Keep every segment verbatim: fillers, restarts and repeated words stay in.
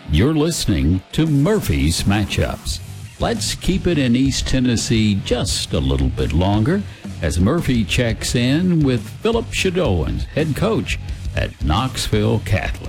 You're listening to Murphy's Matchups. Let's keep it in East Tennessee just a little bit longer as Murphy checks in with Philip Shadowins, head coach at Knoxville Catholic.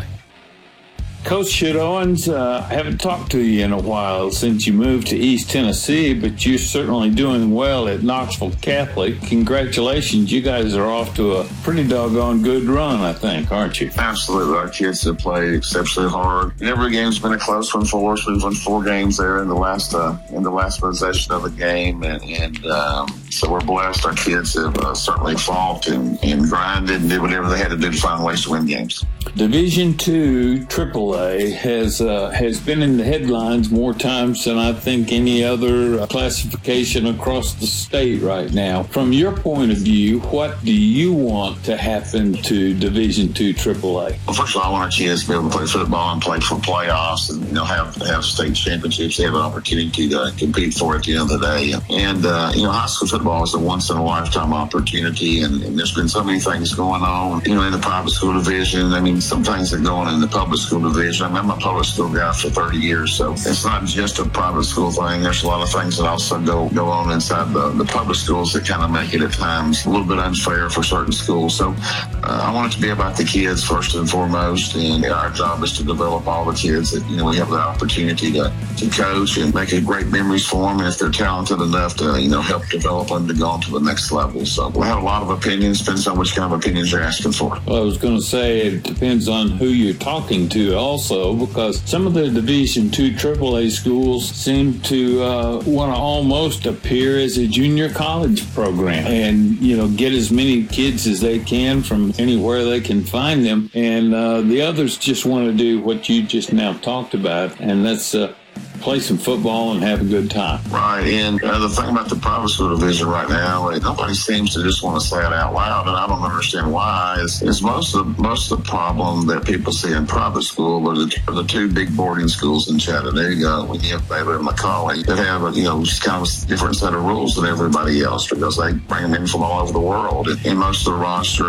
Coach Shadowins, uh, I haven't talked to you in a while since you moved to East Tennessee, but you're certainly doing well at Knoxville Catholic. Congratulations. You guys are off to a pretty doggone good run, I think, aren't you? Absolutely. Our kids have played exceptionally hard. Every game's been a close one for us. We've won four games there in the last uh, in the last possession of the game, and, and um, so we're blessed. Our kids have uh, certainly fought and, and grinded and did whatever they had to do to find ways to win games. Division two triple A has uh, has been in the headlines more times than I think any other uh, classification across the state right now. From your point of view, what do you want to happen to Division two triple A? Well, first of all, I want our kids to be able to play football and play for playoffs and, you know, have have state championships. They have an opportunity to compete for it at the end of the day. And, uh, you know, high school football is a once-in-a-lifetime opportunity, and, and there's been so many things going on, you know, in the private school division. I mean, some things that go on in the public school division. I mean, I'm a public school guy for thirty years, so it's not just a private school thing. There's a lot of things that also go, go on inside the, the public schools that kind of make it at times a little bit unfair for certain schools. So uh, I want it to be about the kids first and foremost, and our job is to develop all the kids that, you know, we have the opportunity to, to coach and make great memories for them, and if they're talented enough to, you know, help develop them to go on to the next level. So we have a lot of opinions. Depends on which kind of opinions you're asking for. Well, I was going to say it depends on who you're talking to also, because some of the Division two triple A schools seem to uh, want to almost appear as a junior college program and, you know, get as many kids as they can from anywhere they can find them. And uh, the others just want to do what you just now talked about, and that's uh, play some football and have a good time. Right, and uh, the thing about the private school division right now, like, nobody seems to just want to say it out loud, and I don't understand why. Is, is most of the, most of the problem that people see in private school are the, are the two big boarding schools in Chattanooga, when you have Baylor and McCallie, that have a, you know, just kind of a different set of rules than everybody else, because they bring them in from all over the world, and, and most of the roster,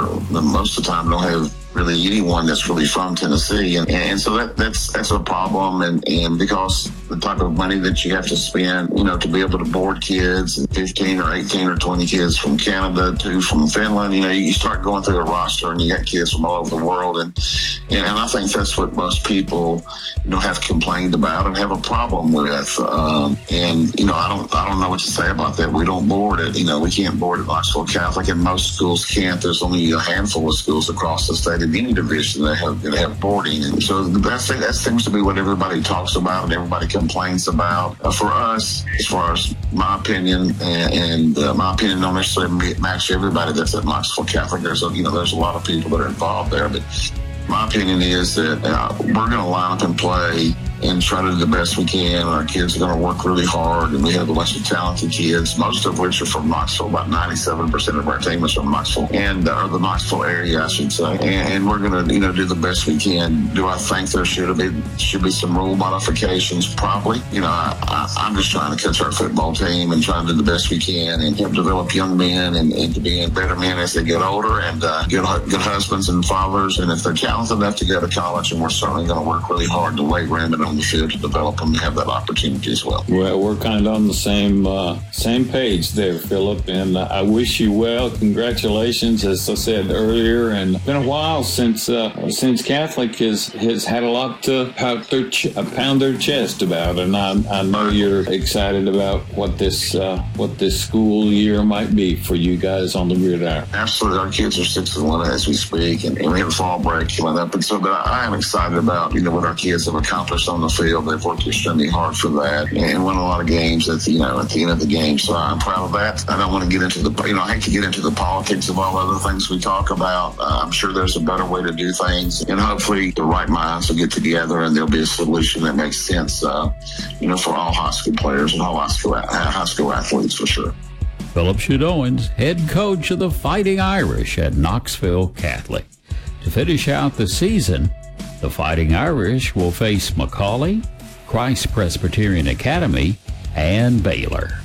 most of the time, don't have really anyone that's really from Tennessee. And, and so that, that's that's a problem. And, and because the type of money that you have to spend, you know, to be able to board kids, and fifteen or eighteen or twenty kids from Canada, two from Finland, you know, you start going through a roster and you got kids from all over the world. And, and, and I think that's what most people, you know, have complained about and have a problem with. Um, and, you know, I don't, I don't know what to say about that. We don't board it. You know, we can't board at Knoxville Catholic, and most schools can't. There's only a handful of schools across the state in any division that have that have boarding, and so that's that seems to be what everybody talks about and everybody complains about. Uh, for us, as far as my opinion, and, and uh, my opinion don't necessarily match everybody that's at Knoxville Catholic. There's a, you know there's a lot of people that are involved there, but my opinion is that uh, we're going to line up and play and try to do the best we can. Our kids are going to work really hard, and we have a bunch of talented kids, most of which are from Knoxville. About ninety-seven percent of our team is from Knoxville, and uh, or the Knoxville area, I should say. And, and we're going to, you know, do the best we can. Do I think there should be should be some rule modifications? Probably. You know, I, I, I'm just trying to coach our football team and trying to do the best we can and help develop young men and, and to be better men as they get older, and uh, good good husbands and fathers. And if they're talented enough to go to college, and we're certainly going to work really hard to lay room and on the field to develop them and have that opportunity as well. Well, we're kind of on the same uh, same page there, Philip, and uh, I wish you well. Congratulations, as I said earlier, and it's been a while since uh, since Catholic has, has had a lot to pound their, ch- pound their chest about, and I, I know you're excited about what this uh, what this school year might be for you guys on the gridiron. Absolutely, our kids are six and one as we speak, and, and we have a fall break coming up, and so but I am excited about, you know, what our kids have accomplished on the field. They've worked extremely hard for that and won a lot of games at the, you know, at the end of the game. So I'm proud of that. I don't want to get into the, you know, I hate to get into the politics of all other things we talk about. Uh, I'm sure there's a better way to do things, and hopefully the right minds will get together and there'll be a solution that makes sense, uh, you know, for all high school players and all high school, high school athletes for sure. Philip Shadowins, head coach of the Fighting Irish at Knoxville Catholic. To finish out the season, the Fighting Irish will face McCallie, Christ Presbyterian Academy, and Baylor.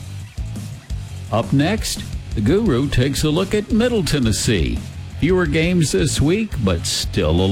Up next, the Guru takes a look at Middle Tennessee. Fewer games this week, but still a